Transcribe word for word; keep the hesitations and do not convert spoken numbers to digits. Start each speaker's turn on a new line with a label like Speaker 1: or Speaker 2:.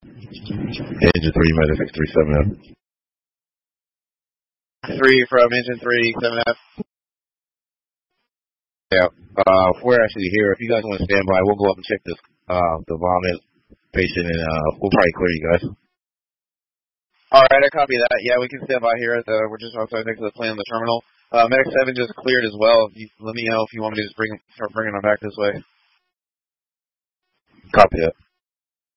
Speaker 1: Engine three, medic six three seven F.
Speaker 2: Three from engine three, seven F.
Speaker 1: Yeah, uh, we're actually here. If you guys want to stand by, we'll go up and check this, uh, the vomit patient, and uh, we'll probably clear you guys.
Speaker 2: All right, I copy that. Yeah, we can stand by here. At the, we're just outside next to the plane on the terminal. Uh, Medic seven just cleared as well. You, let me know if you want me to just bring start bringing them back this way.
Speaker 1: Copy that.